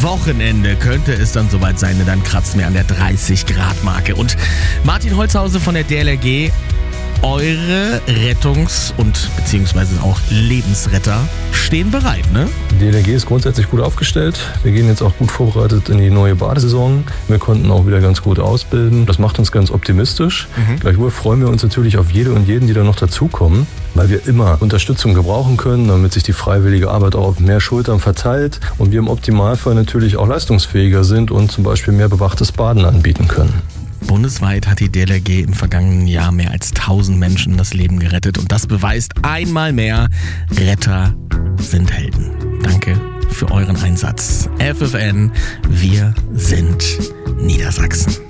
Wochenende könnte es dann soweit sein, denn dann kratzen wir an der 30-Grad-Marke. Und Martin Holzhause von der DLRG, eure Rettungs- und beziehungsweise auch Lebensretter stehen bereit, ne? Die DLRG ist grundsätzlich gut aufgestellt. Wir gehen jetzt auch gut vorbereitet in die neue Badesaison. Wir konnten auch wieder ganz gut ausbilden. Das macht uns ganz optimistisch. Gleichwohl freuen wir uns natürlich auf jede und jeden, die da noch dazukommen, weil wir immer Unterstützung gebrauchen können, damit sich die freiwillige Arbeit auch auf mehr Schultern verteilt und wir im Optimalfall natürlich auch leistungsfähiger sind und zum Beispiel mehr bewachtes Baden anbieten können. Bundesweit hat die DLRG im vergangenen Jahr mehr als 1000 Menschen das Leben gerettet. Und das beweist einmal mehr, Retter sind Helden. Danke für euren Einsatz. FFN, wir sind Niedersachsen.